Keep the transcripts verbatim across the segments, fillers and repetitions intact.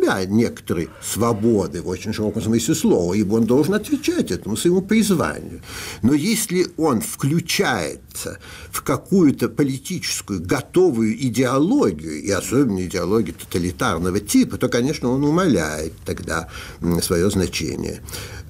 себя некоторые свободы в очень широком смысле слова, ибо он должен отвечать этому своему призванию. Но если он включается в какую-то политическую готовую идеологию, и особенно идеологию тоталитарного типа, то, конечно, он умаляет тогда свое значение.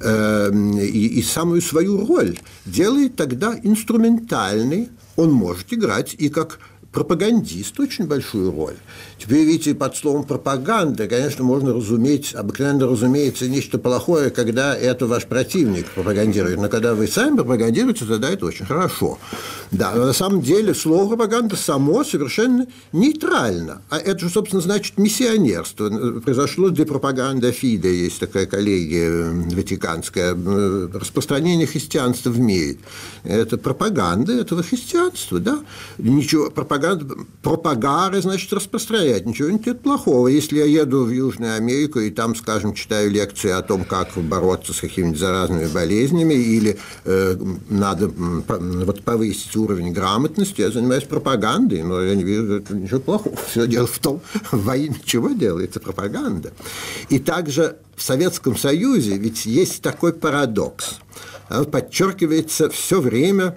И, и самую свою роль делает тогда инструментальной. Он может играть и как пропагандист очень большую роль. Теперь, видите, под словом «пропаганда», конечно, можно разуметь, обыкновенно разумеется, нечто плохое, когда это ваш противник пропагандирует. Но когда вы сами пропагандируете, тогда это очень хорошо. Да, но на самом деле слово «пропаганда» само совершенно нейтрально. А это же, собственно, значит миссионерство. Произошло де пропаганда фиде, есть такая коллегия ватиканская, распространение христианства в мире. Это пропаганда этого христианства, да. Ничего, пропаганда, пропагары, значит, распространять. Ничего нет плохого. Если я еду в Южную Америку и там, скажем, читаю лекции о том, как бороться с какими-нибудь заразными болезнями, или э, надо вот, повысить уровень грамотности, я занимаюсь пропагандой, но я не вижу ничего плохого. Все дело в том, в войне чего делается пропаганда. И также в Советском Союзе ведь есть такой парадокс. Он подчеркивается все время.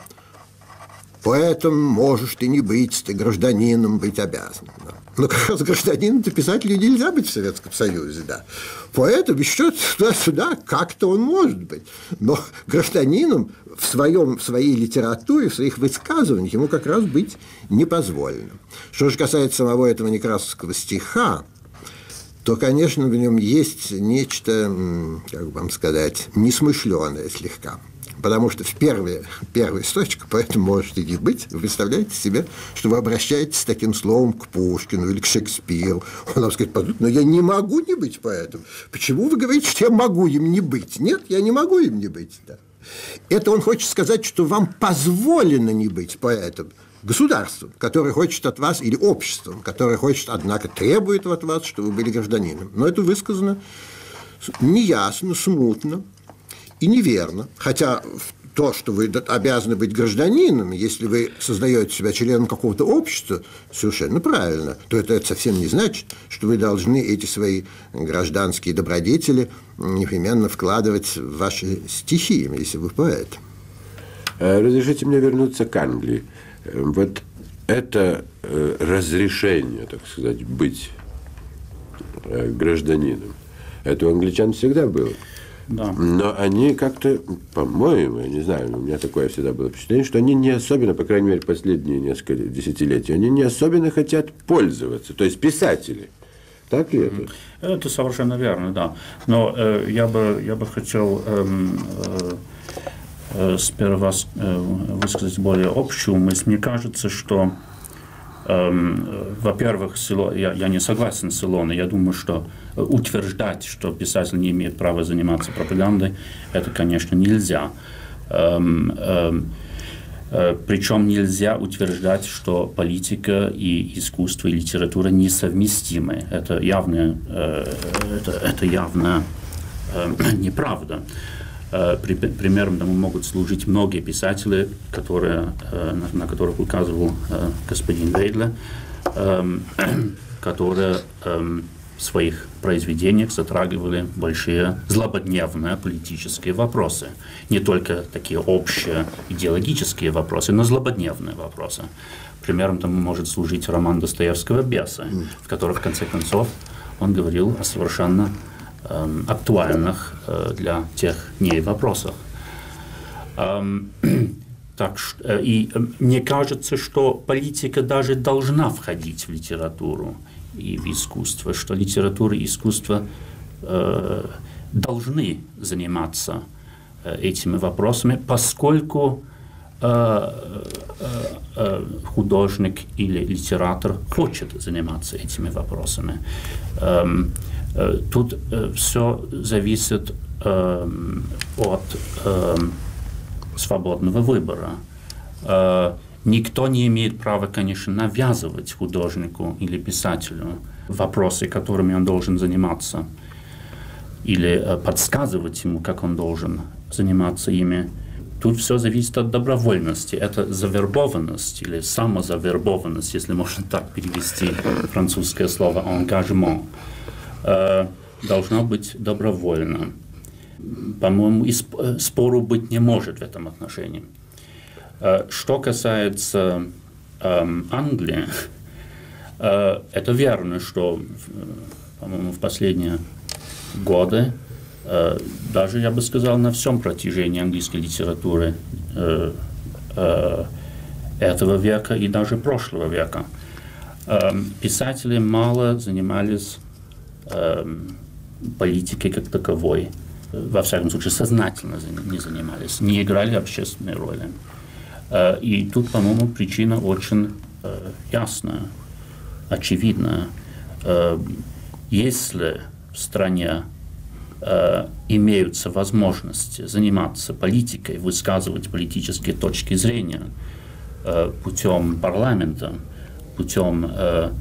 Поэтому можешь ты не быть, ты гражданином быть обязан. Да. Но как раз гражданином-то писателю нельзя быть в Советском Союзе. Да. Поэтому еще туда-сюда как-то он может быть. Но гражданином в, своем, в своей литературе, в своих высказываниях ему как раз быть не позволено. Что же касается самого этого некрасовского стиха, то, конечно, в нем есть нечто, как бы вам сказать, несмышленое слегка. Потому что в первая, первая строчка, поэтому можете не быть, вы представляете себе, что вы обращаетесь с таким словом к Пушкину или к Шекспиру. Он вам скажет: но я не могу не быть поэтом. Почему вы говорите, что я могу им не быть? Нет, я не могу им не быть. Да. Это он хочет сказать, что вам позволено не быть поэтом. Государством, которое хочет от вас, или обществом, которое хочет, однако, требует от вас, чтобы вы были гражданином. Но это высказано неясно, смутно и неверно. Хотя то, что вы обязаны быть гражданином, если вы создаете себя членом какого-то общества, совершенно правильно, то это, это совсем не значит, что вы должны эти свои гражданские добродетели непременно вкладывать в ваши стихи, если вы поэт. Разрешите мне вернуться к Англии. Вот это разрешение, так сказать, быть гражданином, это у англичан всегда было. Да. Но они как-то, по-моему, я не знаю, у меня такое всегда было впечатление, что они не особенно, по крайней мере, последние несколько десятилетий, они не особенно хотят пользоваться, то есть писатели. Так ли это? Это совершенно верно, да. Но э, я, бы, я бы хотел э, э, сперва э, высказать более общую мысль. Мне кажется, что, э, во-первых, я, я не согласен с Илоной. Я думаю, что утверждать, что писатель не имеет права заниматься пропагандой, это, конечно, нельзя. Эм, эм, э, причем нельзя утверждать, что политика и искусство, и литература несовместимы. Это явно, э, это, это явно э, неправда. Э, при, примером тому могут служить многие писатели, которые, э, на, на которых указывал э, господин Вейдле, э, которые э, в своих произведениях затрагивали большие злободневные политические вопросы. Не только такие общие идеологические вопросы, но злободневные вопросы. Примером тому может служить роман Достоевского «Бесы», в котором, в конце концов, он говорил о совершенно э, актуальных э, для тех дней вопросах. Эм, так, э, и э, мне кажется, что политика даже должна входить в литературу и в искусство, что литература и искусство э, должны заниматься э, этими вопросами, поскольку э, э, э, художник или литератор хочет заниматься этими вопросами. Э, э, тут э, все зависит э, от э, свободного выбора. Э, Никто не имеет права, конечно, навязывать художнику или писателю вопросы, которыми он должен заниматься, или э, подсказывать ему, как он должен заниматься ими. Тут все зависит от добровольности. Это завербованность или самозавербованность, если можно так перевести французское слово «engagement». должна быть добровольна. По-моему, и спору быть не может в этом отношении. Что касается Англии, это верно, что, по-моему, в последние годы, даже, я бы сказал, на всем протяжении английской литературы этого века и даже прошлого века, писатели мало занимались политикой как таковой, во всяком случае, сознательно не занимались, не играли общественной роли. И тут, по-моему, причина очень ясная, очевидная. Если в стране имеются возможности заниматься политикой, высказывать политические точки зрения путем парламента, путем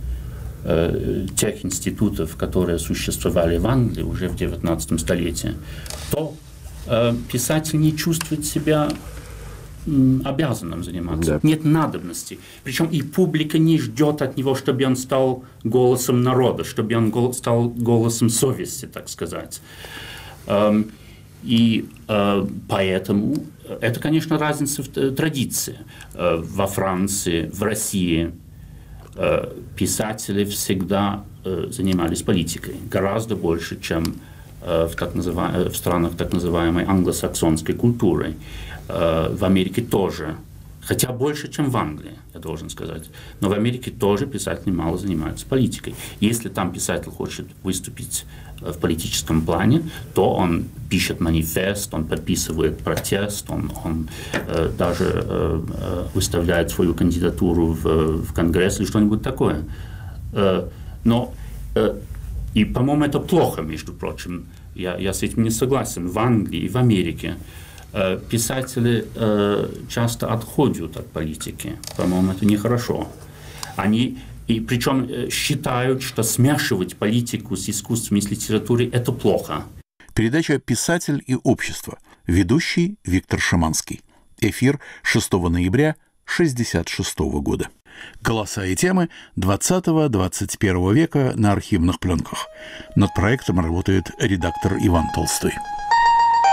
тех институтов, которые существовали в Англии уже в девятнадцатом столетии, то э, писатель не чувствует себя м, обязанным заниматься. Да. Нет надобности. Причем и публика не ждет от него, чтобы он стал голосом народа, чтобы он гол- стал голосом совести, так сказать. Эм, и э, поэтому это, конечно, разница в традиции. Э, во Франции, в России писатели всегда занимались политикой, гораздо больше, чем в, так называ... в странах так называемой англосаксонской культуры. В Америке тоже, хотя больше, чем в Англии, я должен сказать. Но в Америке тоже писатели мало занимаются политикой. Если там писатель хочет выступить в политическом плане, то он пишет манифест, он подписывает протест, он, он э, даже э, выставляет свою кандидатуру в, в Конгресс или что-нибудь такое. Э, но, э, и, по-моему, это плохо, между прочим. Я, я с этим не согласен. В Англии и в Америке э, писатели э, часто отходят от политики. По-моему, это нехорошо. Они... И причем считают, что смешивать политику с искусством и с литературой – это плохо. Передача «Писатель и общество». Ведущий Виктор Шиманский. Эфир шестого ноября шестьдесят шестого года. Голоса и темы двадцатого-двадцать первого века на архивных пленках. Над проектом работает редактор Иван Толстой.